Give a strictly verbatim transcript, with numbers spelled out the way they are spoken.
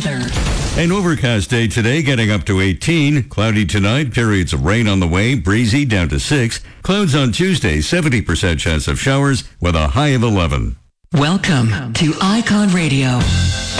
weather. An overcast day today, getting up to eighteen. Cloudy tonight, periods of rain on the way, breezy down to six. Clouds on Tuesday, seventy percent chance of showers with a high of eleven. Welcome to Icon Radio.